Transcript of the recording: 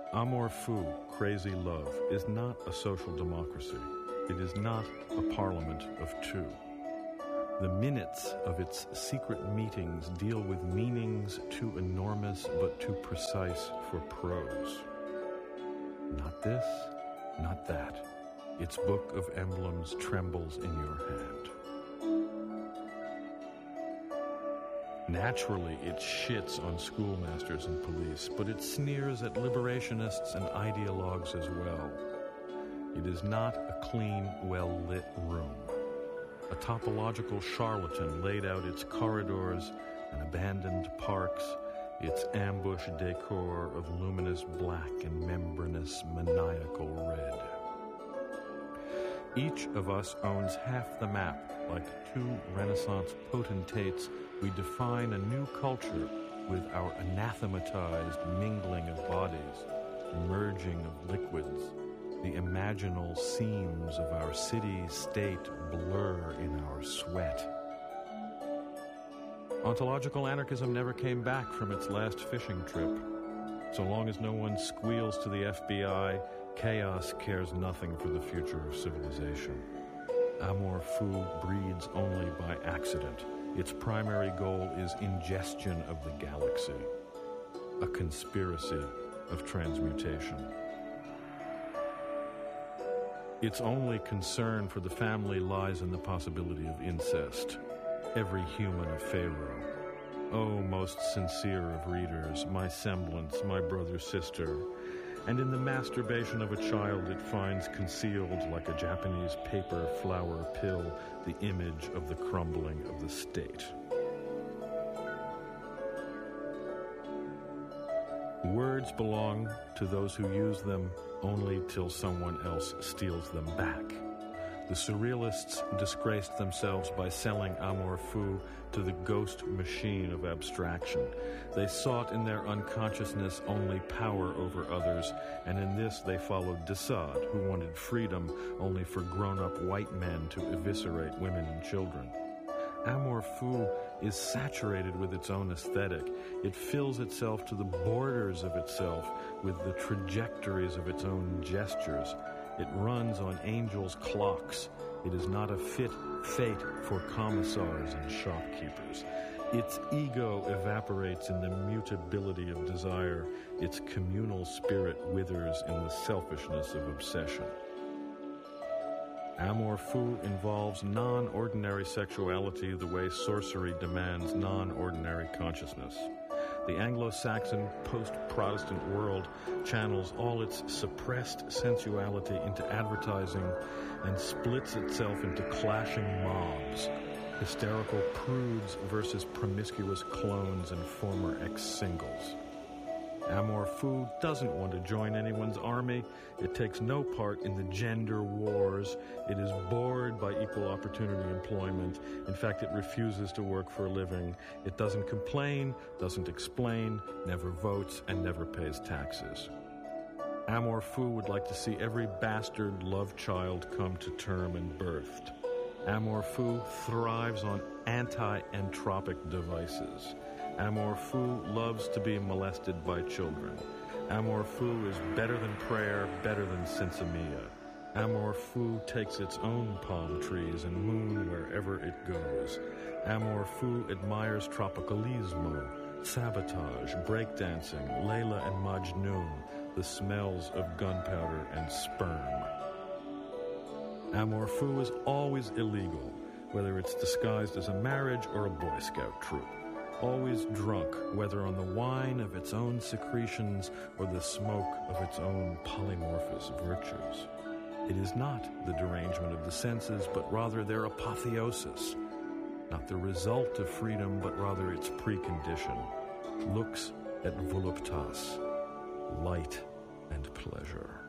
Amour fou, crazy love, is not a social democracy. It is not a parliament of two. The minutes of its secret meetings deal with meanings too enormous but too precise for prose. Not this, not that. Its book of emblems trembles in your hand. Naturally, it shits on schoolmasters and police, but it sneers at liberationists and ideologues as well. It is not a clean, well-lit room. A topological charlatan laid out its corridors and abandoned parks, its ambush decor of luminous black and membranous maniacal red. Each of us owns half the map. Like two Renaissance potentates, we define a new culture with our anathematized mingling of bodies, merging of liquids. The imaginal seams of our city-state blur in our sweat. Ontological anarchism never came back from its last fishing trip. So long as no one squeals to the FBI, chaos cares nothing for the future of civilization. Amour fou breeds only by accident. Its primary goal is ingestion of the galaxy, a conspiracy of transmutation. Its only concern for the family lies in the possibility of incest. Every human a pharaoh. Oh, most sincere of readers, my semblance, my brother-sister. And in the masturbation of a child it finds concealed, like a Japanese paper flower pill, the image of the crumbling of the state. Words belong to those who use them only till someone else steals them back. The surrealists disgraced themselves by selling amour fou to the ghost machine of abstraction. They sought in their unconsciousness only power over others, and in this they followed de Sade, who wanted freedom only for grown-up white men to eviscerate women and children. Amour fou is saturated with its own aesthetic. It fills itself to the borders of itself with the trajectories of its own gestures. It runs on angels' clocks. It is not a fit fate for commissars and shopkeepers. Its ego evaporates in the mutability of desire. Its communal spirit withers in the selfishness of obsession. Amour fou involves non-ordinary sexuality the way sorcery demands non-ordinary consciousness. The Anglo-Saxon post-Protestant world channels all its suppressed sensuality into advertising and splits itself into clashing mobs, hysterical prudes versus promiscuous clones and former ex-singles. Amour fou doesn't want to join anyone's army. It takes no part in the gender wars. It is bored by equal opportunity employment. In fact, it refuses to work for a living. It doesn't complain, doesn't explain, never votes, and never pays taxes. Amour fou would like to see every bastard love child come to term and birthed. Amour fou thrives on anti-entropic devices. Amour fou loves to be molested by children. Amour fou is better than prayer, better than sinsemilla. Amour fou takes its own palm trees and moon wherever it goes. Amour fou admires tropicalismo, sabotage, breakdancing, Layla and Majnun, the smells of gunpowder and sperm. Amour fou is always illegal, whether it's disguised as a marriage or a Boy Scout troop. Always drunk, whether on the wine of its own secretions or the smoke of its own polymorphous virtues. It is not the derangement of the senses, but rather their apotheosis. Not the result of freedom, but rather its precondition. Lux et voluptas, light and pleasure.